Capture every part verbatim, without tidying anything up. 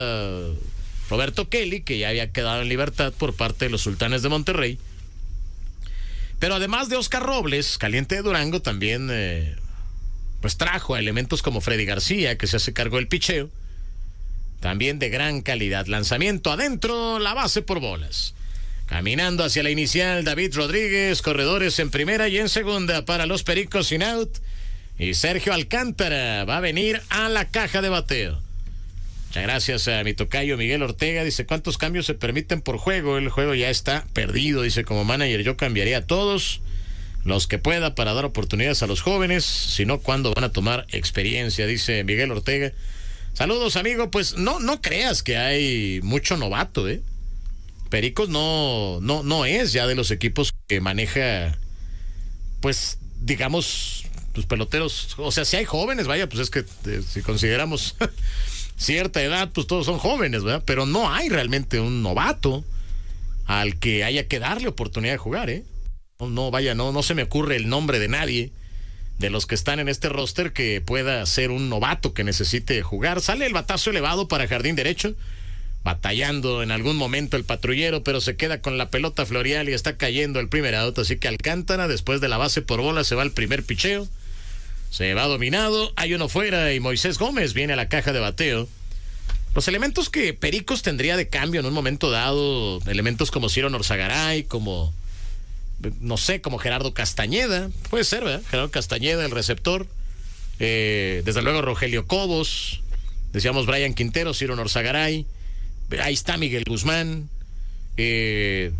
uh, Roberto Kelly, que ya había quedado en libertad por parte de los Sultanes de Monterrey. Pero además de Oscar Robles, Caliente de Durango también eh, pues trajo a elementos como Freddy García, que se hace cargo del picheo. También de gran calidad. Lanzamiento adentro, la base por bolas. Caminando hacia la inicial, David Rodríguez, corredores en primera y en segunda para los Pericos sin out. Y Sergio Alcántara va a venir a la caja de bateo. Muchas gracias a mi tocayo Miguel Ortega. Dice, ¿cuántos cambios se permiten por juego? El juego ya está perdido. Dice, como manager yo cambiaría a todos los que pueda para dar oportunidades a los jóvenes. Si no, ¿cuándo van a tomar experiencia? Dice Miguel Ortega. Saludos, amigo. Pues no, no creas que hay mucho novato, ¿eh? Pericos no, no, no es ya de los equipos que maneja, pues, digamos, pues peloteros. O sea, si hay jóvenes, vaya, pues es que eh, si consideramos cierta edad, pues todos son jóvenes, ¿verdad? Pero no hay realmente un novato al que haya que darle oportunidad de jugar, ¿eh? No, no vaya, no, no se me ocurre el nombre de nadie de los que están en este roster que pueda ser un novato que necesite jugar. Sale el batazo elevado para jardín derecho, batallando en algún momento el patrullero, pero se queda con la pelota Florial y está cayendo el primer out, así que Alcántara, después de la base por bola, se va al primer picheo. Se va dominado, hay uno fuera y Moisés Gómez viene a la caja de bateo. Los elementos que Pericos tendría de cambio en un momento dado, elementos como Ciro Norzagaray, como, no sé, como Gerardo Castañeda, puede ser, ¿verdad? Gerardo Castañeda, el receptor. Eh, desde luego Rogelio Cobos, decíamos Brian Quintero, Ciro Norzagaray. Ahí está Miguel Guzmán. Eh,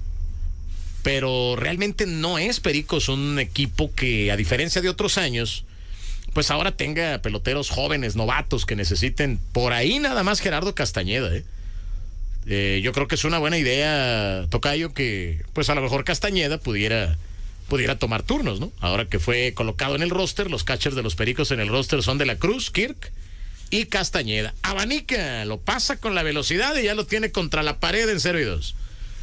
pero realmente no es Pericos un equipo que, a diferencia de otros años, pues ahora tenga peloteros jóvenes, novatos, que necesiten por ahí nada más Gerardo Castañeda, ¿eh? Eh, yo creo que es una buena idea, tocayo, que pues a lo mejor Castañeda pudiera, pudiera tomar turnos, ¿no? Ahora que fue colocado en el roster, los catchers de los Pericos en el roster son De la Cruz, Kirk y Castañeda. Abanica, lo pasa con la velocidad y ya lo tiene contra la pared en cero y dos.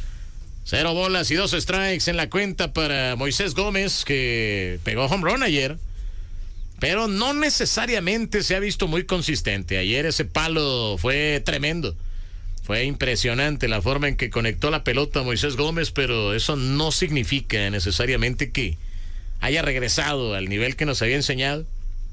Cero bolas y dos strikes en la cuenta para Moisés Gómez, que pegó home run ayer, pero no necesariamente se ha visto muy consistente. Ayer ese palo fue tremendo. Fue impresionante la forma en que conectó la pelota Moisés Gómez, pero eso no significa necesariamente que haya regresado al nivel que nos había enseñado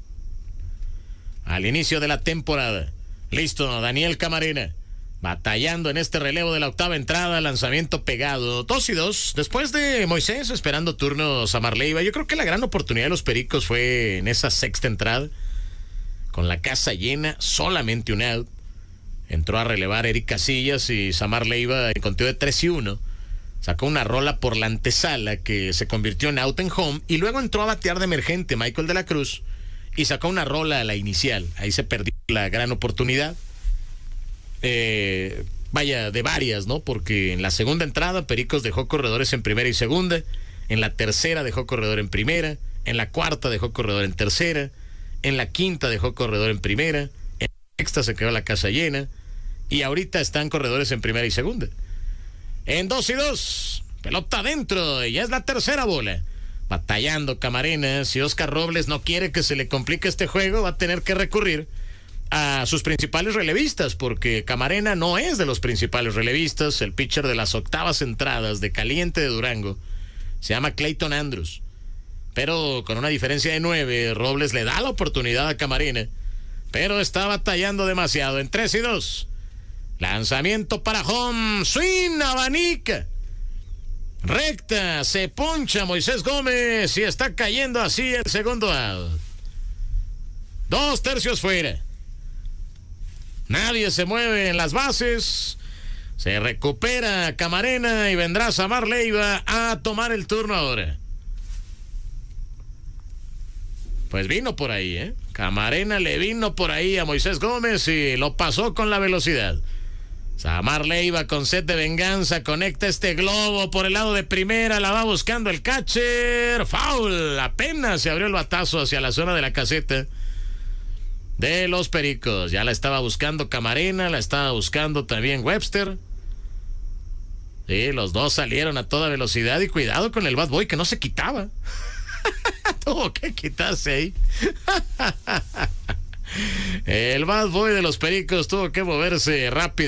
al inicio de la temporada. Listo, Daniel Camarena, batallando en este relevo de la octava entrada, lanzamiento pegado, dos y dos. Después de Moisés, esperando turnos a Marleiva. Yo creo que la gran oportunidad de los Pericos fue en esa sexta entrada, con la casa llena, solamente un out. Entró a relevar Eric Casillas y Samar Leiva en conteo de tres y uno. Sacó una rola por la antesala que se convirtió en out en home, y luego entró a batear de emergente Michael de la Cruz y sacó una rola a la inicial. Ahí se perdió la gran oportunidad. Eh, vaya, de varias, ¿no? Porque en la segunda entrada Pericos dejó corredores en primera y segunda. En la tercera dejó corredor en primera. En la cuarta dejó corredor en tercera. En la quinta dejó corredor en primera. En la sexta se quedó la casa llena. Y ahorita están corredores en primera y segunda. En dos y dos, pelota adentro, y ya es la tercera bola. Batallando Camarena. Si Oscar Robles no quiere que se le complique este juego, va a tener que recurrir a sus principales relevistas, porque Camarena no es de los principales relevistas. El pitcher de las octavas entradas de Caliente de Durango se llama Clayton Andrews, pero con una diferencia de nueve, Robles le da la oportunidad a Camarena, pero está batallando demasiado. En tres y dos, lanzamiento para home, swing, abanica, recta, se poncha Moisés Gómez y está cayendo así el segundo out. Dos tercios fuera. Nadie se mueve en las bases. Se recupera Camarena y vendrá Samar Leiva a tomar el turno ahora. Pues vino por ahí, ¿eh? Camarena le vino por ahí a Moisés Gómez y lo pasó con la velocidad. Samar Leiva, con sed de venganza, conecta este globo por el lado de primera, la va buscando el catcher. Foul, apenas se abrió el batazo hacia la zona de la caseta de los Pericos. Ya la estaba buscando Camarena, la estaba buscando también Webster. Sí, los dos salieron a toda velocidad y cuidado con el bad boy que no se quitaba. Tuvo que quitarse ahí. El bad boy de los Pericos tuvo que moverse rápido.